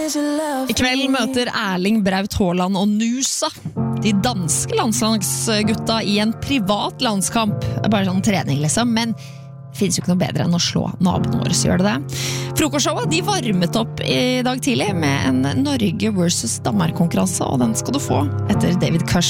I kveld møter Erling Braut Haaland og Nusa, de danske landslagsgutta, i en privat landskamp. Bare sånn trening liksom, men det finnes jo ikke noe bedre enn å slå naboen vår, så gjør det det. Frokostshowet, de varmet opp i dag tidlig med en Norge versus Danmark-konkurranse, og den skal du få etter David Kush.